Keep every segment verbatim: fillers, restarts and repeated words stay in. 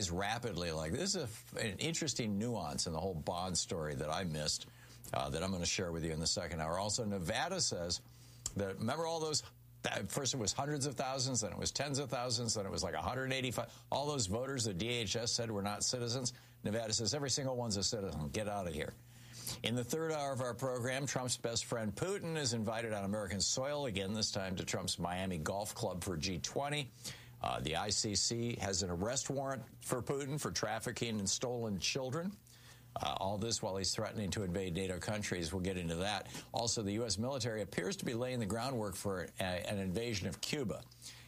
rise rapidly like this. Is a, an interesting nuance in the whole bond story that I missed uh, that I'm going to share with you in the second hour. Also, Nevada says that, remember all those, first it was hundreds of thousands, then it was tens of thousands, then it was like one hundred eighty-five. All those voters that D H S said were not citizens. Nevada says every single one's a citizen. Get out of here. In the third hour of our program, Trump's best friend Putin is invited on American soil again, this time to Trump's Miami Golf Club for G twenty. Uh, the I C C has an arrest warrant for Putin for trafficking in stolen children. Uh, all this while he's threatening to invade NATO countries. We'll get into that. Also, the U S military appears to be laying the groundwork for a, an invasion of Cuba.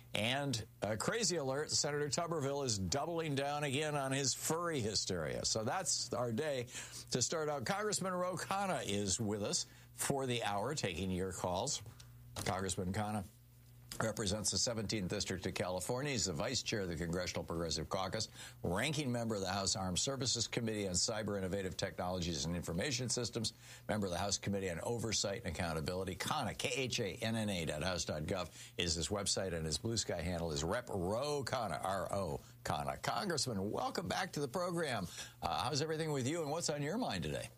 And a crazy alert, Senator Tuberville is doubling down again on his furry hysteria. So that's our day. To start out, Congressman Ro Khanna is with us for the hour, taking your calls. Congressman Khanna represents the seventeenth District of California. He's the vice chair of the Congressional Progressive Caucus, ranking member of the House Armed Services Committee on Cyber Innovative Technologies and Information Systems, member of the House Committee on Oversight and Accountability. Khanna, K H A N N A dot house dot gov is his website, and his Blue Sky handle is Rep Ro Khanna, R O Khanna. Congressman, welcome back to the program. Uh, how's everything with you, and what's on your mind today?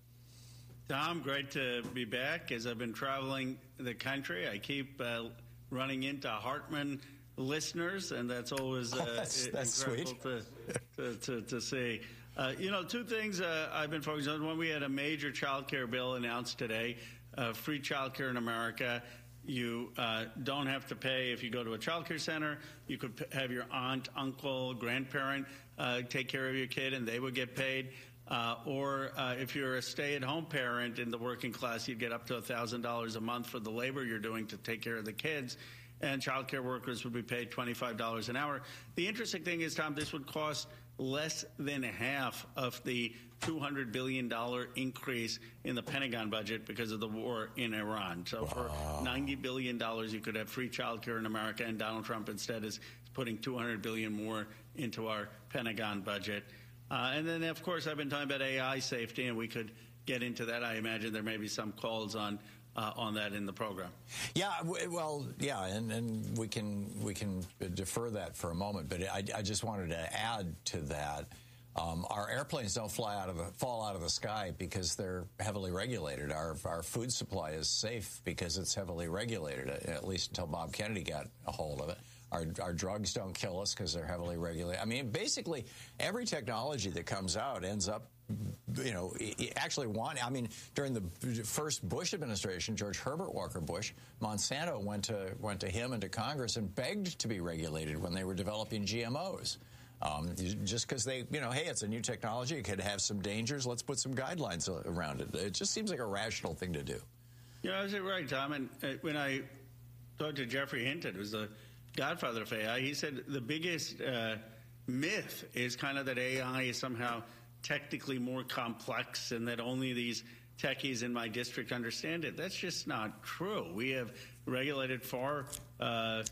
Tom, great to be back. As I've been traveling the country, I keep uh, running into Hartman listeners, and that's always uh, oh, that's, that's incredible to, to, to, to see. Uh, you know, two things uh, I've been focused on. One, we had a major child care bill announced today, uh, free child care in America. You uh, don't have to pay if you go to a child care center. You could p- have your aunt, uncle, grandparent uh, take care of your kid, and they would get paid. Uh, or uh, if you're a stay-at-home parent in the working class, you'd get up to one thousand dollars a month for the labor you're doing to take care of the kids. And child care workers would be paid twenty-five dollars an hour. The interesting thing is, Tom, this would cost less than half of the two hundred billion dollars increase in the Pentagon budget because of the war in Iran. So for ninety billion dollars, you could have free child care in America, and Donald Trump instead is putting two hundred billion dollars more into our Pentagon budget. Uh, and then, of course, I've been talking about A I safety, and we could get into that. I imagine there may be some calls on uh, on that in the program. Yeah, well, yeah, and, and we can we can defer that for a moment. But I, I just wanted to add to that. Um, our airplanes don't fly out of the, fall out of the sky because they're heavily regulated. Our our food supply is safe because it's heavily regulated, at least until Bob Kennedy got a hold of it. Our, our drugs don't kill us because they're heavily regulated. I mean, basically, every technology that comes out ends up, you know, actually want. I mean, during the first Bush administration, George Herbert Walker Bush, Monsanto went to went to him and to Congress and begged to be regulated when they were developing G M Os. Um, just because they, you know, hey, it's a new technology, it could have some dangers. Let's put some guidelines around it. It just seems like a rational thing to do. Yeah, I was right, Tom. And uh, when I talked to Jeffrey Hinton, who's the godfather of A I, he said the biggest uh, myth is kind of that A I is somehow technically more complex and that only these techies in my district understand it. That's just not true. We have regulated far uh,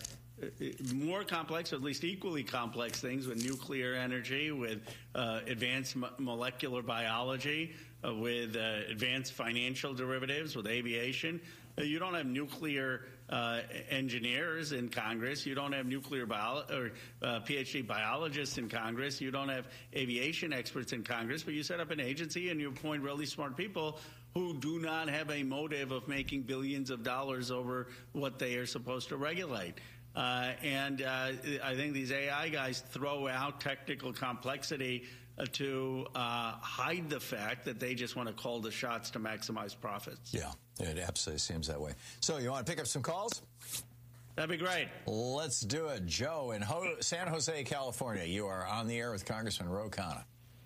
more complex, or at least equally complex things with nuclear energy, with uh, advanced mo- molecular biology, uh, with uh, advanced financial derivatives, with aviation. Uh, you don't have nuclear uh, engineers in Congress. You don't have nuclear bio- or uh, P H D biologists in Congress. You don't have aviation experts in Congress. But you set up an agency and you appoint really smart people who do not have a motive of making billions of dollars over what they are supposed to regulate. Uh, and uh, I think these A I guys throw out technical complexity uh, to uh, hide the fact that they just want to call the shots to maximize profits. Yeah, it absolutely seems that way. So you want to pick up some calls? That'd be great. Let's do it. Joe in Ho- San Jose, California. You are on the air with Congressman Ro Khanna.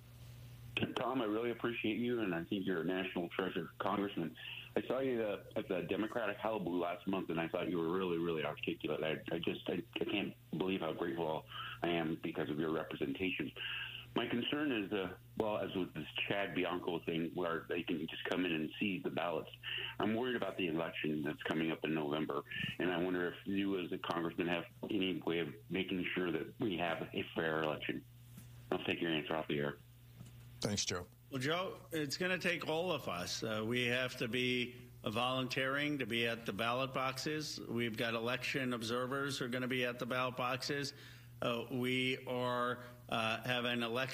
Tom, I really appreciate you, and I think you're a national treasure, Congressman. I saw you uh, at the Democratic Hullabaloo last month, and I thought you were really, really articulate. I, I just I, I can't believe how grateful I am because of your representation. My concern is, uh, well, as with this Chad Bianco thing where they can just come in and seize the ballots, I'm worried about the election that's coming up in November, and I wonder if you as a congressman have any way of making sure that we have a fair election. I'll take your answer off the air. Thanks, Joe. Well, Joe, it's going to take all of us. Uh, we have to be volunteering to be at the ballot boxes. We've got election observers who are going to be at the ballot boxes. Uh, we are uh, have an election